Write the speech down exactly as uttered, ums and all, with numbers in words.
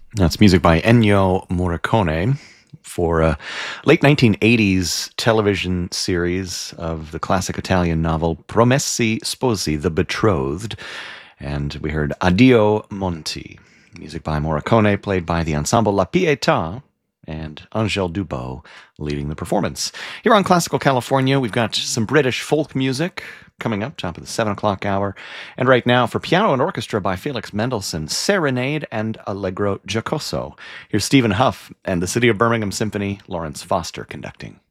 That's music by Ennio Morricone for a late nineteen eighties television series of the classic Italian novel Promessi Sposi, The Betrothed. And we heard Addio Monti, music by Morricone, played by the ensemble La Pietà, and Angèle Dubot leading the performance. Here on Classical California, we've got some British folk music coming up, top of the seven o'clock hour. And right now, for piano and orchestra by Felix Mendelssohn, Serenade and Allegro Giocoso. Here's Stephen Huff and the City of Birmingham Symphony, Lawrence Foster conducting.